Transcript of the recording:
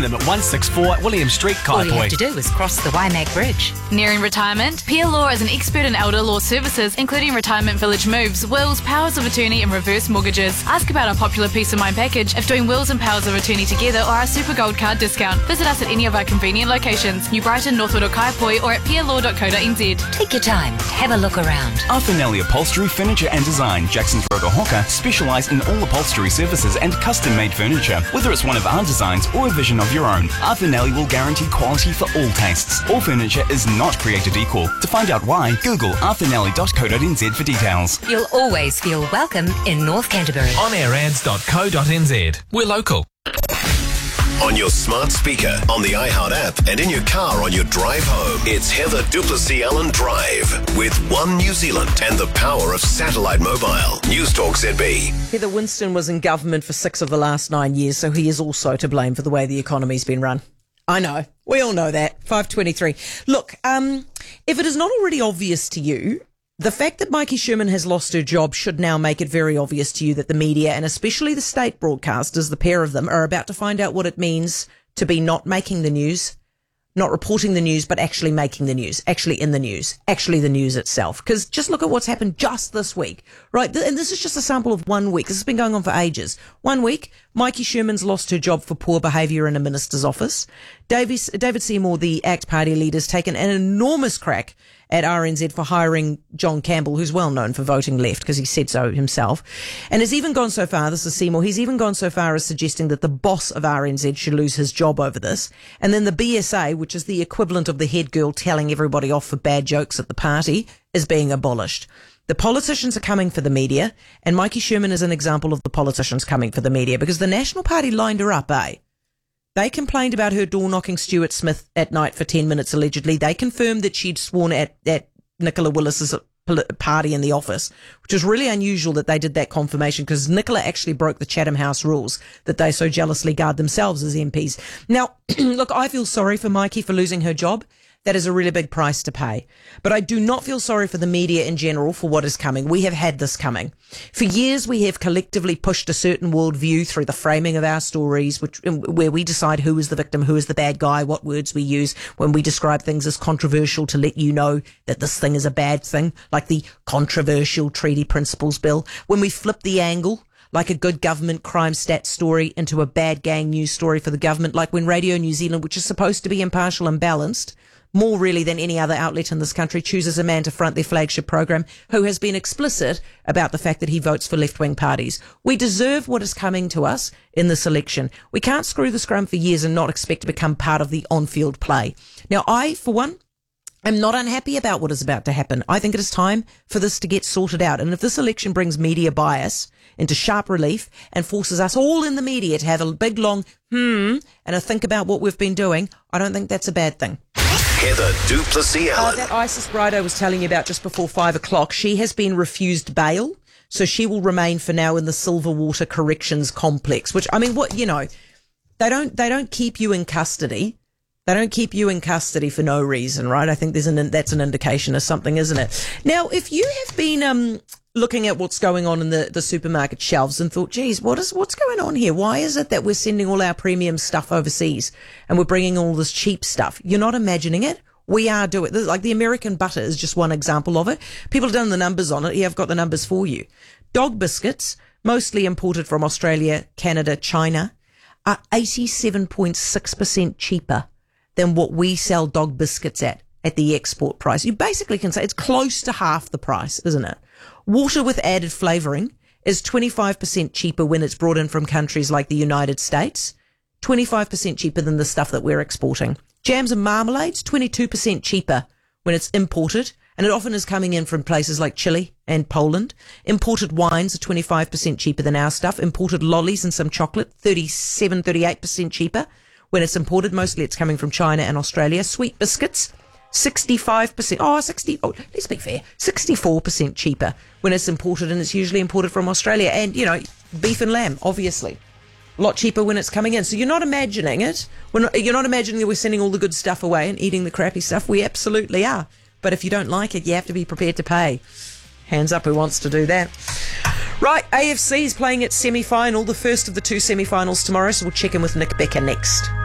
them at 164 William Street, Kaipoi. All you have to do is cross the Waimak Bridge. Nearing retirement? Pia Law is an expert in elder law services, including retirement village moves, wills, powers of attorney and reverse mortgages. Ask about our popular Peace of Mind package if doing wills and powers of attorney together, or our Super Gold card discount. Visit us at any of our convenient locations, New Brighton, Northwood or Kaipoi, or at pialaw.co.nz. Take your time, have a look around. Arthur Nelly Upholstery, Furniture and Design, Jackson's Road or Hawker, specialise in all upholstery services and custom-made furniture. Whether it's one of our designs or a vision of your own, Arthur Nelly will guarantee quality for all tastes. All furniture is not created equal. To find out why, Google arthurnelly.co.nz for details. You'll always feel welcome in North Canterbury. onAirAds.co.nz. We're local. On your smart speaker, on the iHeart app, and in your car on your drive home, it's Heather Duplessis-Allen Drive with One New Zealand and the power of satellite mobile. Newstalk ZB. Heather Winston was in government for 6 of the last 9 years, so he is also to blame for the way the economy's been run. I know. We all know that. 5:23. Look, if it is not already obvious to you, the fact that Mikey Sherman has lost her job should now make it very obvious to you that the media, and especially the state broadcasters, the pair of them, are about to find out what it means to be not making the news, not reporting the news, but actually making the news, actually in the news, actually the news itself. Because just look at what's happened just this week, right? And this is just a sample of 1 week. This has been going on for ages. 1 week, Mikey Sherman's lost her job for poor behaviour in a minister's office. David Seymour, the ACT Party leader, has taken an enormous crack at RNZ for hiring John Campbell, who's well known for voting left because he said so himself, and has even gone so far, this is Seymour, he's even gone so far as suggesting that the boss of RNZ should lose his job over this. And then the BSA, which is the equivalent of the head girl telling everybody off for bad jokes at the party, is being abolished. The politicians are coming for the media, and Mikey Sherman is an example of the politicians coming for the media, because the National Party lined her up, They complained about her door-knocking Stuart Smith at night for 10 minutes, allegedly. They confirmed that she'd sworn at Nicola Willis's party in the office, which was really unusual that they did that confirmation, because Nicola actually broke the Chatham House rules that they so jealously guard themselves as MPs. Now, look, I feel sorry for Mikey for losing her job. That is a really big price to pay. But I do not feel sorry for the media in general for what is coming. We have had this coming. For years, we have collectively pushed a certain worldview through the framing of our stories, where we decide who is the victim, who is the bad guy, what words we use when we describe things as controversial to let you know that this thing is a bad thing, like the controversial Treaty Principles Bill. When we flip the angle, like a good government crime stat story into a bad gang news story for the government, like when Radio New Zealand, which is supposed to be impartial and balanced, more really than any other outlet in this country, chooses a man to front their flagship program who has been explicit about the fact that he votes for left-wing parties. We deserve what is coming to us in this election. We can't screw the scrum for years and not expect to become part of the on-field play. Now, I, for one, am not unhappy about what is about to happen. I think it is time for this to get sorted out. And if this election brings media bias into sharp relief and forces us all in the media to have a big, long and a think about what we've been doing, I don't think that's a bad thing. Heather Duplessis-Allen. That Isis bride I was telling you about just before 5 o'clock, she has been refused bail, so she will remain for now in the Silverwater Corrections Complex, which, I mean, what, you know, they don't keep you in custody. They don't keep you in custody for no reason, right? I think that's an indication of something, isn't it? Now, if you have been looking at what's going on in the supermarket shelves and thought, geez, what's going on here? Why is it that we're sending all our premium stuff overseas and we're bringing all this cheap stuff? You're not imagining it. We are doing it. Like the American butter is just one example of it. People have done the numbers on it. Yeah, I've got the numbers for you. Dog biscuits, mostly imported from Australia, Canada, China, are 87.6% cheaper than what we sell dog biscuits at the export price. You basically can say it's close to half the price, isn't it? Water with added flavouring is 25% cheaper when it's brought in from countries like the United States, 25% cheaper than the stuff that we're exporting. Jams and marmalades, 22% cheaper when it's imported, and it often is coming in from places like Chile and Poland. Imported wines are 25% cheaper than our stuff. Imported lollies and some chocolate, 38% cheaper when it's imported. Mostly it's coming from China and Australia. Sweet biscuits, 65%. Let's be fair. 64% cheaper when it's imported, and it's usually imported from Australia. And, you know, beef and lamb, obviously. A lot cheaper when it's coming in. So you're not imagining it. You're not imagining that we're sending all the good stuff away and eating the crappy stuff. We absolutely are. But if you don't like it, you have to be prepared to pay. Hands up who wants to do that. Right, AFC is playing its semi-final, the first of the two semi-finals tomorrow, so we'll check in with Nick Becker next.